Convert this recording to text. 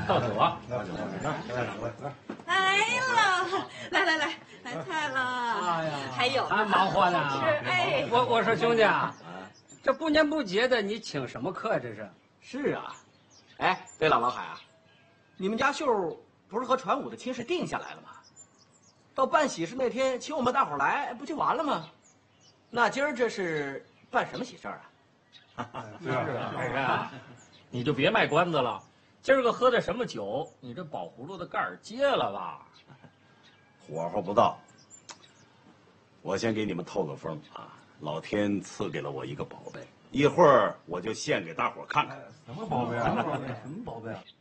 倒酒啊！ 来了，来菜了。哎呀，还有还忙活呢。 哎， 我说兄弟啊，这不年不节的，你请什么客？这是？ 是啊，哎，对了，老海啊，你们家秀不是和传武的亲事定下来了吗？到办喜事那天请我们大伙来，不就完了吗？那今儿这是办什么喜事儿啊？ 是啊，海山，你就别卖关子了。今儿个喝的什么酒？你这宝葫芦的盖儿揭了吧？ 火候不到，我先给你们透个风啊！老天赐给了我一个宝贝，一会儿我就献给大伙看看。 什么宝贝啊？什么宝贝啊？